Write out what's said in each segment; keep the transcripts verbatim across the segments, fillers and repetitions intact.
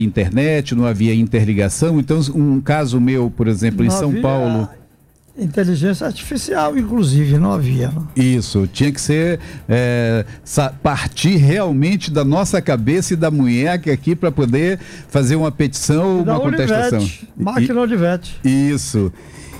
internet, não havia interligação. Então, um caso meu, por exemplo, não em São havia Paulo... inteligência artificial, inclusive, não havia. Não? Isso, tinha que ser é, partir realmente da nossa cabeça e da munheca aqui para poder fazer uma petição, uma contestação. Olivetti, máquina Olivetti. Isso.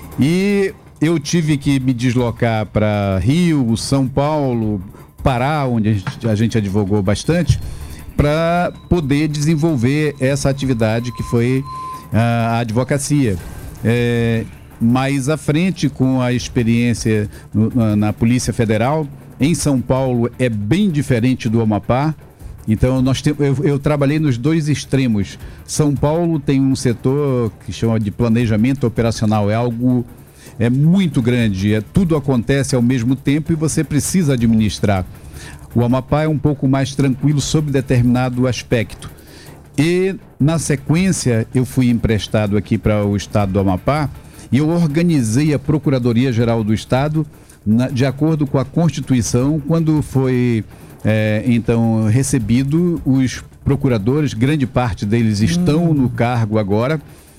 E eu tive que me deslocar para Rio, São Paulo, Pará, onde a gente, a gente advogou bastante, para poder desenvolver essa atividade que foi a advocacia. É, mais à frente, com a experiência no, na, na Polícia Federal, em São Paulo é bem diferente do Amapá. Então, nós tem, eu, eu trabalhei nos dois extremos. São Paulo tem um setor que chama de planejamento operacional, é algo é muito grande, é, tudo acontece ao mesmo tempo e você precisa administrar. O Amapá é um pouco mais tranquilo sob determinado aspecto. E, na sequência, eu fui emprestado aqui para o estado do Amapá e eu organizei a Procuradoria-Geral do Estado na, de acordo com a Constituição, quando foi, é, então, recebido os procuradores, grande parte deles estão hum. no cargo agora,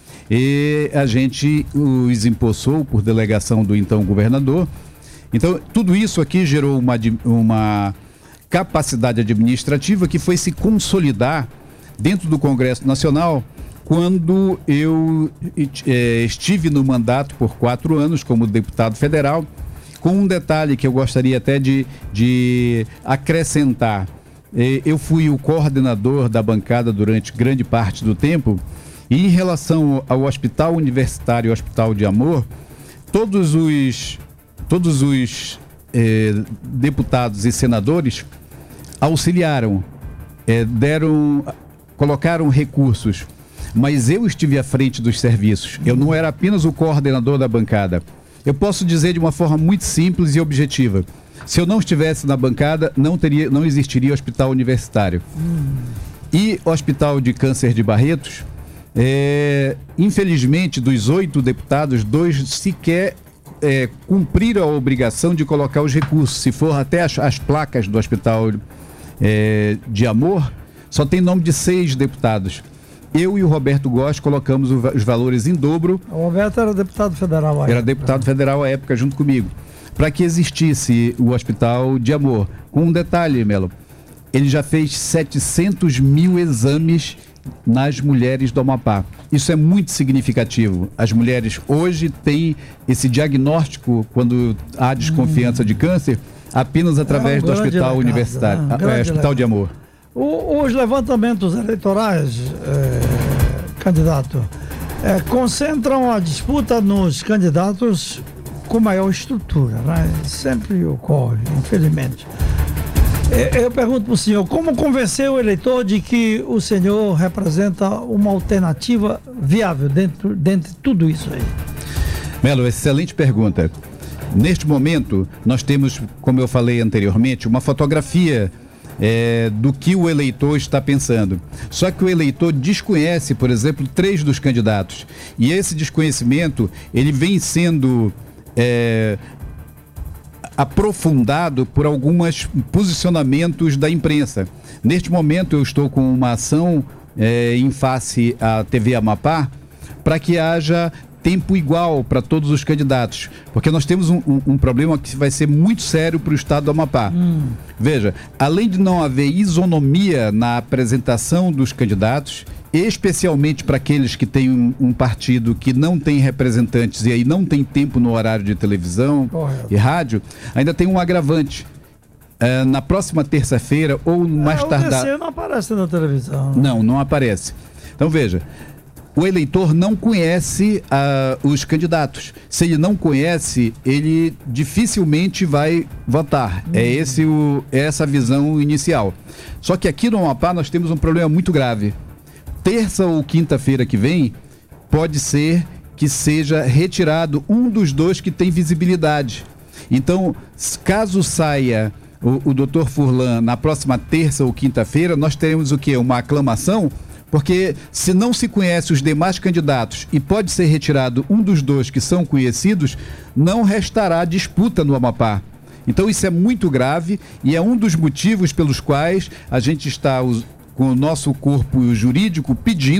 e a gente os empossou por delegação do então governador. Então, tudo isso aqui gerou uma, uma capacidade administrativa que foi se consolidar dentro do Congresso Nacional quando eu é, estive no mandato por quatro anos como deputado federal, com um detalhe que eu gostaria até de, de acrescentar. Eu fui o coordenador da bancada durante grande parte do tempo e em relação ao Hospital Universitário e Hospital de Amor, todos os, todos os eh, deputados e senadores auxiliaram, eh, deram, colocaram recursos, mas eu estive à frente dos serviços. Eu não era apenas o coordenador da bancada. Eu posso dizer de uma forma muito simples e objetiva. Se eu não estivesse na bancada, não teria, não existiria hospital universitário. Hum. E Hospital de Câncer de Barretos, é, infelizmente, dos oito deputados, dois sequer é, cumpriram a obrigação de colocar os recursos. Se for até as, as placas do Hospital é, de Amor, só tem nome de seis deputados. Eu e o Roberto Góes colocamos o, os valores em dobro. O Roberto era deputado federal à época. Era deputado federal à época, junto comigo. Para que existisse o Hospital de Amor. Com um detalhe, Melo, ele já fez setecentos mil exames nas mulheres do Amapá. Isso é muito significativo. As mulheres hoje têm esse diagnóstico, quando há desconfiança hum. de câncer, apenas através é um do Hospital legado, Universitário, né? um é, Hospital legado. de Amor. O, os levantamentos eleitorais, é, candidato, é, concentram a disputa nos candidatos com maior estrutura, né? Sempre ocorre, infelizmente. Eu pergunto para o senhor, como convencer o eleitor de que o senhor representa uma alternativa viável dentro, dentro de tudo isso aí? Melo, excelente pergunta. Neste momento, nós temos, como eu falei anteriormente, uma fotografia é, do que o eleitor está pensando. Só que o eleitor desconhece, por exemplo, três dos candidatos. E esse desconhecimento, ele vem sendo... É, aprofundado por alguns posicionamentos da imprensa. Neste momento eu estou com uma ação é, em face à T V Amapá para que haja tempo igual para todos os candidatos, porque nós temos um, um, um problema que vai ser muito sério para o estado do Amapá. Hum. Veja, além de não haver isonomia na apresentação dos candidatos, especialmente para aqueles que têm um, um partido que não tem representantes e aí não tem tempo no horário de televisão Correto. e rádio, ainda tem um agravante. Uh, na próxima terça-feira ou mais é, tardar... O D C não aparece na televisão. Não, não aparece. Então veja, o eleitor não conhece uh, os candidatos. Se ele não conhece, ele dificilmente vai votar. Hum. É, esse o, é essa a visão inicial. Só que aqui no Amapá nós temos um problema muito grave. Terça ou quinta-feira que vem, pode ser que seja retirado um dos dois que tem visibilidade. Então, caso saia o, o doutor Furlan na próxima terça ou quinta-feira, nós teremos o quê? Uma aclamação, porque se não se conhece os demais candidatos e pode ser retirado um dos dois que são conhecidos, não restará disputa no Amapá. Então isso é muito grave e é um dos motivos pelos quais a gente está com o nosso corpo jurídico pedindo